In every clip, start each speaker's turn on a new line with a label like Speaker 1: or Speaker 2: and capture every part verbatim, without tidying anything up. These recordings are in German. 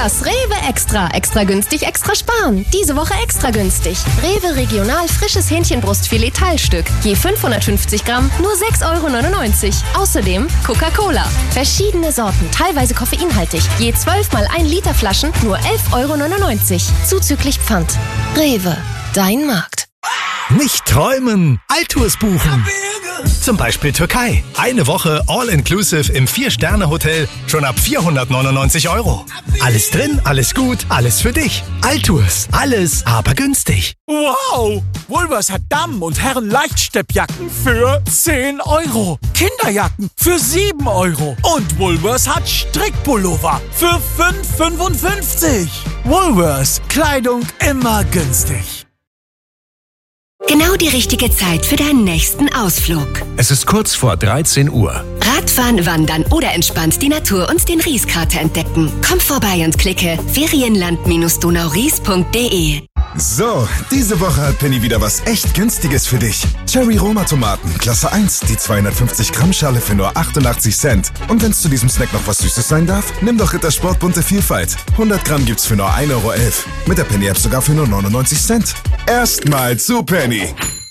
Speaker 1: Das Rewe Extra. Extra günstig, extra sparen. Diese Woche extra günstig. Rewe Regional frisches Hähnchenbrustfilet Teilstück. Je fünfhundertfünfzig Gramm, nur sechs Euro neunundneunzig. Außerdem Coca-Cola. Verschiedene Sorten, teilweise koffeinhaltig. Je zwölf mal ein Liter Flaschen, nur elf Euro neunundneunzig. Zuzüglich Pfand. Rewe, dein Markt.
Speaker 2: Nicht träumen, Altours buchen. Zum Beispiel Türkei. Eine Woche All-Inclusive im Vier-Sterne-Hotel schon ab vierhundertneunundneunzig Euro. Alles drin, alles gut, alles für dich. Altours. Alles, aber günstig.
Speaker 3: Wow! Woolworths hat Damen- und Herren-Leichtsteppjacken für zehn Euro. Kinderjacken für sieben Euro. Und Woolworths hat Strickpullover für fünf Euro fünfundfünfzig. Woolworths. Kleidung immer günstig.
Speaker 4: Genau die richtige Zeit für deinen nächsten Ausflug.
Speaker 5: Es ist kurz vor dreizehn Uhr.
Speaker 4: Radfahren, wandern oder entspannt die Natur und den Rieskrater entdecken. Komm vorbei und klicke ferienland donauries punkt de.
Speaker 6: So, diese Woche hat Penny wieder was echt Günstiges für dich. Cherry Roma Tomaten, Klasse eins, die zweihundertfünfzig Gramm Schale für nur achtundachtzig Cent. Und wenn es zu diesem Snack noch was Süßes sein darf, nimm doch Rittersport bunte Vielfalt. hundert Gramm gibt's für nur ein Euro elf. Mit der Penny App sogar für nur neunundneunzig Cent. Erstmal zu Penny.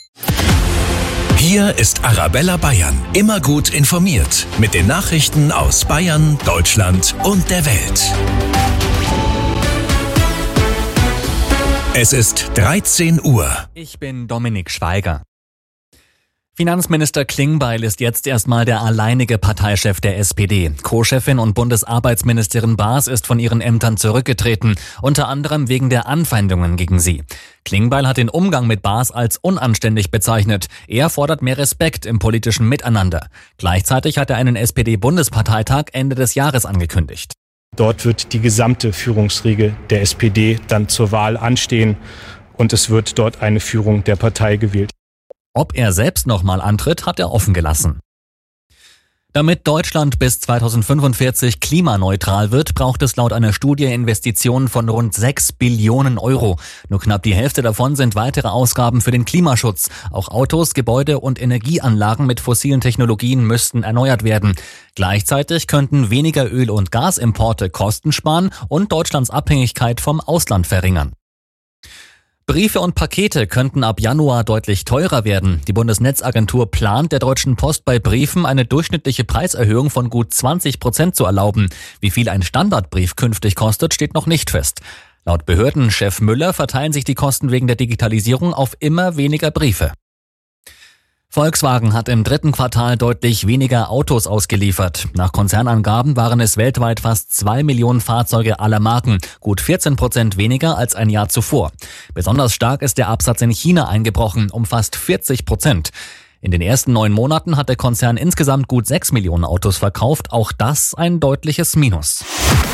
Speaker 5: Hier ist Arabella Bayern. Immer gut informiert. Mit den Nachrichten aus Bayern, Deutschland und der Welt. Es ist dreizehn Uhr.
Speaker 7: Ich bin Dominik Schweiger. Finanzminister Klingbeil ist jetzt erstmal der alleinige Parteichef der S P D. Co-Chefin und Bundesarbeitsministerin Baas ist von ihren Ämtern zurückgetreten, unter anderem wegen der Anfeindungen gegen sie. Klingbeil hat den Umgang mit Baas als unanständig bezeichnet. Er fordert mehr Respekt im politischen Miteinander. Gleichzeitig hat er einen S P D-Bundesparteitag Ende des Jahres angekündigt.
Speaker 8: Dort wird die gesamte Führungsriege der S P D dann zur Wahl anstehen und es wird dort eine Führung der Partei gewählt.
Speaker 7: Ob er selbst nochmal antritt, hat er offen gelassen. Damit Deutschland bis zweitausendfünfundvierzig klimaneutral wird, braucht es laut einer Studie Investitionen von rund sechs Billionen Euro. Nur knapp die Hälfte davon sind weitere Ausgaben für den Klimaschutz. Auch Autos, Gebäude und Energieanlagen mit fossilen Technologien müssten erneuert werden. Gleichzeitig könnten weniger Öl- und Gasimporte Kosten sparen und Deutschlands Abhängigkeit vom Ausland verringern. Briefe und Pakete könnten ab Januar deutlich teurer werden. Die Bundesnetzagentur plant, der Deutschen Post bei Briefen eine durchschnittliche Preiserhöhung von gut zwanzig Prozent zu erlauben. Wie viel ein Standardbrief künftig kostet, steht noch nicht fest. Laut Behördenchef Müller verteilen sich die Kosten wegen der Digitalisierung auf immer weniger Briefe. Volkswagen hat im dritten Quartal deutlich weniger Autos ausgeliefert. Nach Konzernangaben waren es weltweit fast zwei Millionen Fahrzeuge aller Marken, gut vierzehn Prozent weniger als ein Jahr zuvor. Besonders stark ist der Absatz in China eingebrochen, um fast vierzig Prozent. In den ersten neun Monaten hat der Konzern insgesamt gut sechs Millionen Autos verkauft, auch das ein deutliches Minus.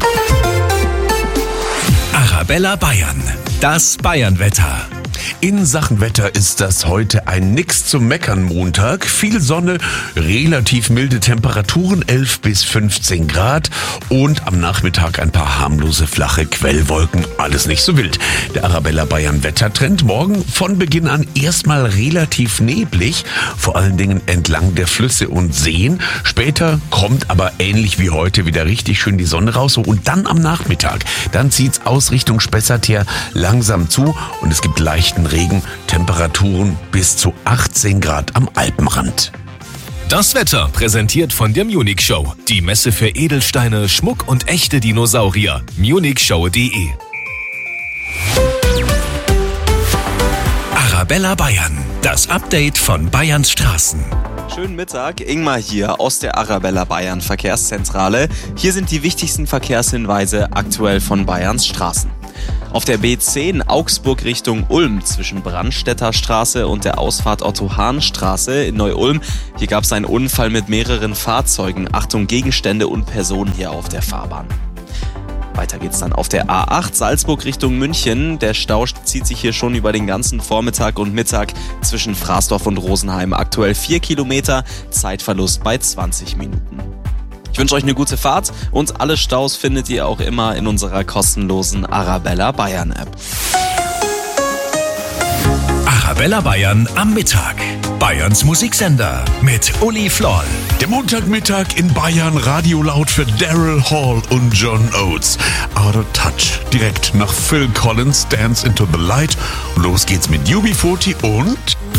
Speaker 5: Arabella Bayern, das Bayernwetter. In Sachen Wetter ist das heute ein Nix zum Meckern Montag. Viel Sonne, relativ milde Temperaturen, elf bis fünfzehn Grad und am Nachmittag ein paar harmlose flache Quellwolken. Alles nicht so wild. Der Arabella Bayern Wettertrend morgen von Beginn an erstmal relativ neblig, vor allen Dingen entlang der Flüsse und Seen. Später kommt aber ähnlich wie heute wieder richtig schön die Sonne raus und dann am Nachmittag, dann zieht's aus Richtung Spessart her langsam zu und es gibt leichten Regen, Temperaturen bis zu achtzehn Grad am Alpenrand.
Speaker 9: Das Wetter präsentiert von der Munich Show. Die Messe für Edelsteine, Schmuck und echte Dinosaurier. munich show punkt de.
Speaker 5: Arabella Bayern, das Update von Bayerns Straßen.
Speaker 10: Schönen Mittag, Ingmar hier aus der Arabella Bayern Verkehrszentrale. Hier sind die wichtigsten Verkehrshinweise aktuell von Bayerns Straßen. Auf der B zehn Augsburg Richtung Ulm zwischen Brandstätter Straße und der Ausfahrt Otto-Hahn-Straße in Neu-Ulm. Hier gab es einen Unfall mit mehreren Fahrzeugen. Achtung, Gegenstände und Personen hier auf der Fahrbahn. Weiter geht's dann auf der A acht Salzburg Richtung München. Der Stau zieht sich hier schon über den ganzen Vormittag und Mittag zwischen Fraßdorf und Rosenheim. Aktuell vier Kilometer, Zeitverlust bei zwanzig Minuten. Ich wünsche euch eine gute Fahrt und alle Staus findet ihr auch immer in unserer kostenlosen Arabella Bayern App.
Speaker 5: Arabella Bayern am Mittag. Bayerns Musiksender mit Uli Floll.
Speaker 11: Der Montagmittag in Bayern, Radio laut für Daryl Hall und John Oates. Out of Touch.
Speaker 5: direkt nach Phil Collins, Dance into the Light. Los geht's mit U B vierzig und